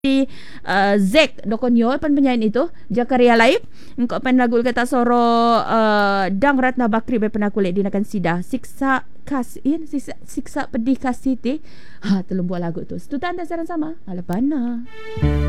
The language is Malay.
Zek Dokonyo pan penyanyi itu Jakaria Live engkau pan lagu kata soro Dang Ratna Bakri pernah kulit dinakan sida siksa kasih siksa pedih kasih ti ha telung buat lagu tu setutan anda saran sama ala pana